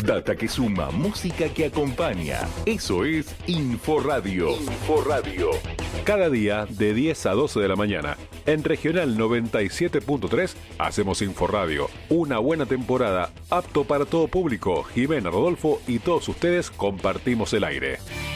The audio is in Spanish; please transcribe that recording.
Data que suma, música que acompaña. Eso es Inforadio. Inforadio. Cada día de 10 a 12 de la mañana. En Regional 97.3 hacemos Inforadio. Una buena temporada, apto para todo público. Jimena, Rodolfo y todos ustedes compartimos el aire.